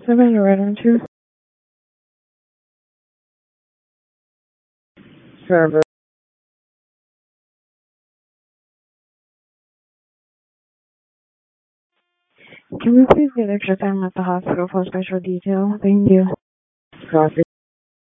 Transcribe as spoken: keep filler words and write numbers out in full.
Seven, you're right on two. Server. Can we please get extra time at the hospital for special detail? Thank you. Copy.